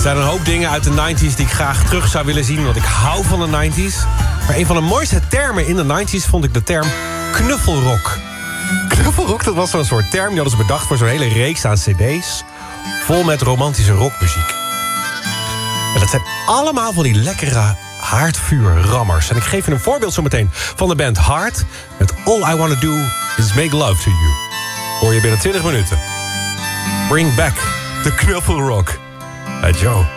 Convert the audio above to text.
zijn een hoop dingen uit de 90s die ik graag terug zou willen zien, want ik hou van de 90s. Maar een van de mooiste termen in de 90s vond ik de term knuffelrock. Knuffelrock, dat was zo'n soort term, die hadden ze bedacht voor zo'n hele reeks aan cd's. Vol met romantische rockmuziek. En dat zijn allemaal van die lekkere haardvuurrammers. En ik geef je een voorbeeld zometeen van de band Heart. Met All I Wanna Do Is Make Love To You. Hoor je binnen 20 minuten. Bring back the knuffelrock. Hey Joe.